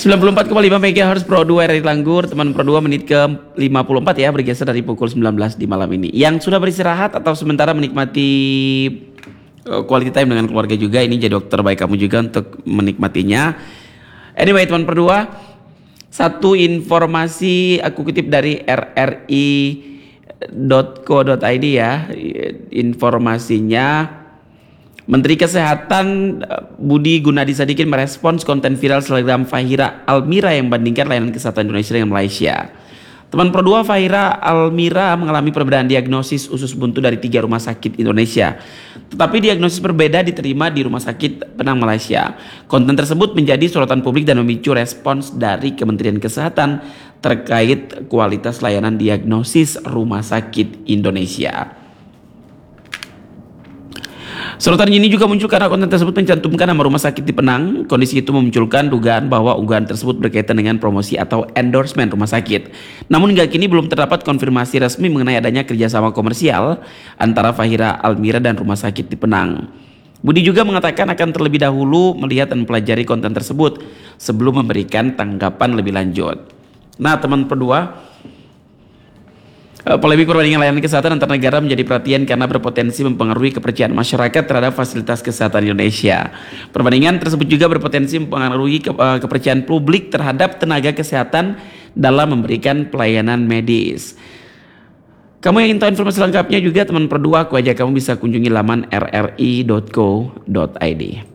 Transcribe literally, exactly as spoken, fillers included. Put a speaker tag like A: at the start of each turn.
A: sembilan puluh empat koma lima megahertz Pro dua R R I Langgur, teman Pro dua menit ke lima puluh empat ya, bergeser dari pukul sembilan belas di malam ini. Yang sudah beristirahat atau sementara menikmati uh, quality time dengan keluarga juga, ini jadi dokter baik kamu juga untuk menikmatinya. Anyway teman Pro dua, satu informasi aku kutip dari r r i dot co dot i d ya, informasinya Menteri Kesehatan Budi Gunadi Sadikin merespons konten viral selebgram Fahira Almira yang membandingkan layanan kesehatan Indonesia dengan Malaysia. Teman Pro dua, Fahira Almira mengalami perbedaan diagnosis usus buntu dari tiga rumah sakit Indonesia. Tetapi diagnosis berbeda diterima di Rumah Sakit Penang Malaysia. Konten tersebut menjadi sorotan publik dan memicu respons dari Kementerian Kesehatan terkait kualitas layanan diagnosis rumah sakit Indonesia. Sorotan ini juga muncul karena konten tersebut mencantumkan nama rumah sakit di Penang. Kondisi itu memunculkan dugaan bahwa unggahan tersebut berkaitan dengan promosi atau endorsement rumah sakit. Namun hingga kini belum terdapat konfirmasi resmi mengenai adanya kerjasama komersial antara Fahira Almira dan rumah sakit di Penang. Budi juga mengatakan akan terlebih dahulu melihat dan mempelajari konten tersebut sebelum memberikan tanggapan lebih lanjut. Nah teman Pro dua, polemik perbandingan layanan kesehatan antar negara menjadi perhatian karena berpotensi mempengaruhi kepercayaan masyarakat terhadap fasilitas kesehatan Indonesia. Perbandingan tersebut juga berpotensi mempengaruhi ke, uh, kepercayaan publik terhadap tenaga kesehatan dalam memberikan pelayanan medis. Kamu yang ingin tahu informasi lengkapnya juga teman Pro dua, aku ajak kamu bisa kunjungi laman r r i dot co dot i d.